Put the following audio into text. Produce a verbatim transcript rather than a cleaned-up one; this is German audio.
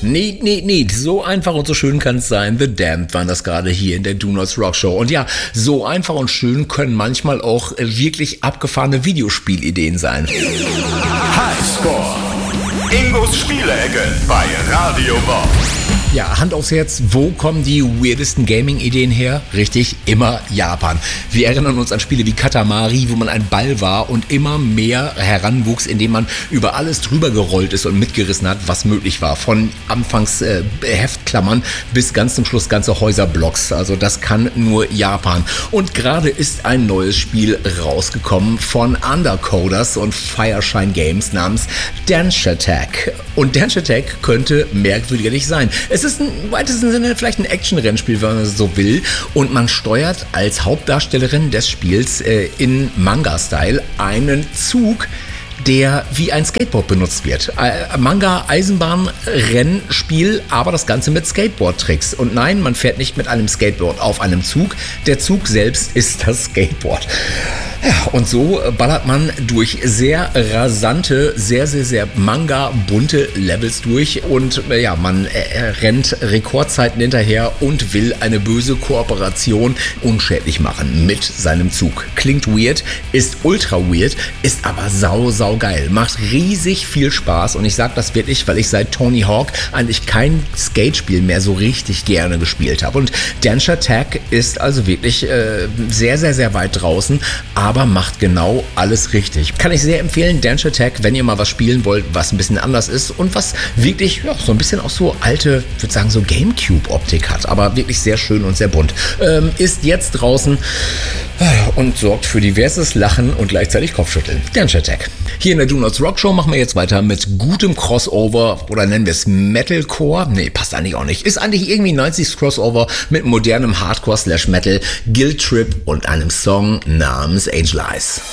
Neat, neat, neat. So einfach und so schön kann es sein. The Damned waren das gerade hier in der Do Nots Rock Show. Und ja, so einfach und schön können manchmal auch wirklich abgefahrene Videospielideen sein. Highscore. Ingos Spielecke bei Radio Bob. Ja, Hand aufs Herz, wo kommen die weirdesten Gaming-Ideen her? Richtig, immer Japan. Wir erinnern uns an Spiele wie Katamari, wo man ein Ball war und immer mehr heranwuchs, indem man über alles drüber gerollt ist und mitgerissen hat, was möglich war. Von anfangs äh, Heftklammern bis ganz zum Schluss ganze Häuserblocks. Also das kann nur Japan. Und gerade ist ein neues Spiel rausgekommen von Undercoders und Fireshine Games namens Densha Attack. Und Densha Attack könnte merkwürdiger nicht sein. Es ist im weitesten Sinne vielleicht ein Action-Rennspiel, wenn man so will. Und man steuert als Hauptdarstellerin des Spiels äh, in Manga-Style einen Zug, der wie ein Skateboard benutzt wird. Äh, Manga-Eisenbahn-Rennspiel, aber das Ganze mit Skateboard-Tricks. Und nein, man fährt nicht mit einem Skateboard auf einem Zug. Der Zug selbst ist das Skateboard. Ja, und so ballert man durch sehr rasante, sehr, sehr, sehr Manga-bunte Levels durch und äh, ja, man äh, rennt Rekordzeiten hinterher und will eine böse Kooperation unschädlich machen mit seinem Zug. Klingt weird, ist ultra weird, ist aber sau, sau geil. Macht riesig viel Spaß und ich sage das wirklich, weil ich seit Tony Hawk eigentlich kein Skatespiel mehr so richtig gerne gespielt habe. Und Densha Attack ist also wirklich äh, sehr, sehr, sehr weit draußen, aber aber macht genau alles richtig. Kann ich sehr empfehlen, Densha Attack, wenn ihr mal was spielen wollt, was ein bisschen anders ist und was wirklich ja, so ein bisschen auch so alte, ich würde sagen so Gamecube-Optik hat, aber wirklich sehr schön und sehr bunt. Ähm, ist jetzt draußen und sorgt für diverses Lachen und gleichzeitig Kopfschütteln. Densha Attack. Hier in der Do Nots Rock Show machen wir jetzt weiter mit gutem Crossover oder nennen wir es Metalcore. Nee, passt eigentlich auch nicht. Ist eigentlich irgendwie neunziger Crossover mit modernem Hardcore slash Metal, Guilt Trip und einem Song namens Angel Eyes.